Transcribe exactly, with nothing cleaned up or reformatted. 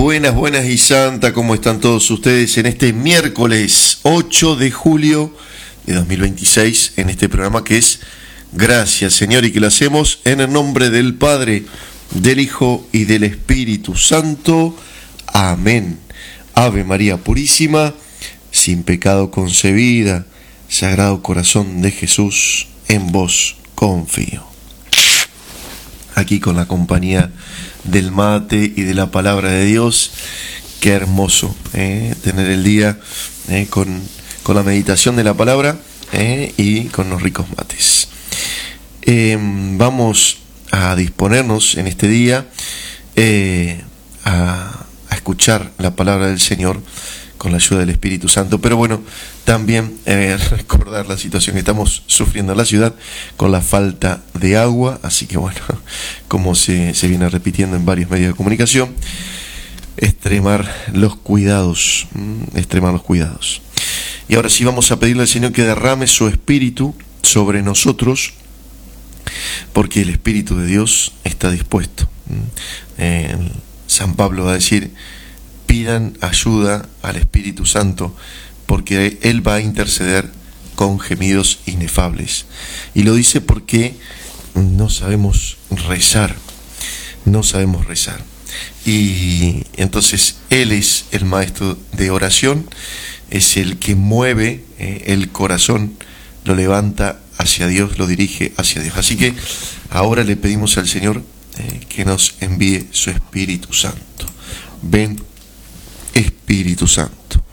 Buenas, buenas y santa, ¿cómo están todos ustedes en este miércoles ocho de julio de dos mil veintiséis, en este programa que es Gracias, Señor, y que lo hacemos en el nombre del Padre, del Hijo y del Espíritu Santo. Amén. Ave María Purísima, sin pecado concebida, Sagrado Corazón de Jesús, en vos confío. Aquí con la compañía del mate y de la palabra de Dios. Qué hermoso eh, tener el día eh, con, con la meditación de la palabra eh, y con los ricos mates. Eh, vamos a disponernos en este día eh, a, a escuchar la palabra del Señor con la ayuda del Espíritu Santo, pero bueno, también eh, recordar la situación que estamos sufriendo en la ciudad con la falta de agua, así que bueno, como se, se viene repitiendo en varios medios de comunicación, extremar los cuidados, extremar los cuidados. Y ahora sí vamos a pedirle al Señor que derrame su Espíritu sobre nosotros, porque el Espíritu de Dios está dispuesto. Eh, San Pablo va a decir: pidan ayuda al Espíritu Santo, porque Él va a interceder con gemidos inefables. Y lo dice porque no sabemos rezar, no sabemos rezar. Y entonces Él es el maestro de oración, es el que mueve eh, el corazón, lo levanta hacia Dios, lo dirige hacia Dios. Así que ahora le pedimos al Señor eh, que nos envíe su Espíritu Santo. Ven, Espíritu Santo.